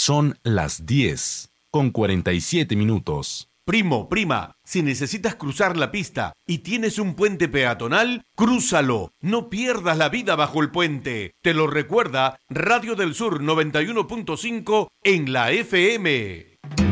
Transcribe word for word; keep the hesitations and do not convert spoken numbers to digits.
Son las diez con cuarenta y siete minutos. Primo, prima, si necesitas cruzar la pista y tienes un puente peatonal, crúzalo. No pierdas la vida bajo el puente. Te lo recuerda Radio del Sur noventa y uno punto cinco en la F M.